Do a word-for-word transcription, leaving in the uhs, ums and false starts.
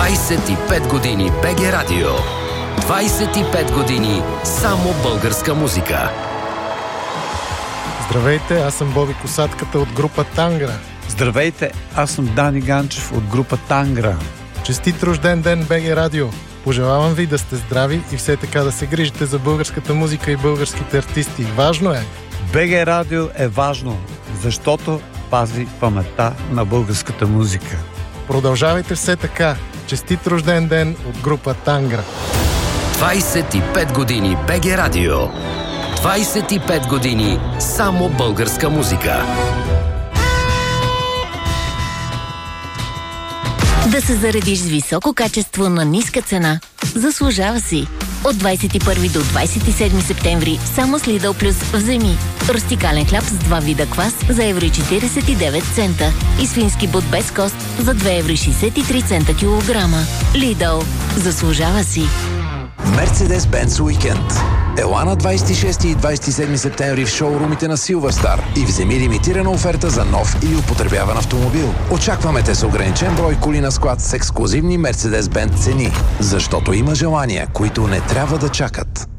двайсет и пет години БГ Радио. двайсет и пет години само българска музика. Здравейте, аз съм Боби Косатката от група Тангра. Здравейте, аз съм Дани Ганчев от група Тангра. Честит рожден ден, БГ Радио! Пожелавам ви да сте здрави и все така да се грижите за българската музика и българските артисти. Важно е! БГ Радио е важно, защото пази паметта на българската музика. Продължавайте все така. Честит рожден ден от група Тангра. двайсет и пет години БГ Радио. двайсет и пет години само българска музика. Да се заредиш с високо качество на ниска цена. Заслужава си. От двайсет и първи до двайсет и седми септември само с Lidl Plus вземи рустикален хляб с два вида квас за евро и четирийсет и девет цента и свински бут без кост за две евро и шейсет и три цента килограма. Lidl. Заслужава си. Мерцедес-Бенц уикенд. Ела на двайсет и шести и двайсет и седми септември в шоурумите на Силверстар и вземи лимитирана оферта за нов или употребяван автомобил. Очакваме те с ограничен брой коли на склад с ексклузивни Мерцедес-Бенц цени, защото има желания, които не трябва да чакат.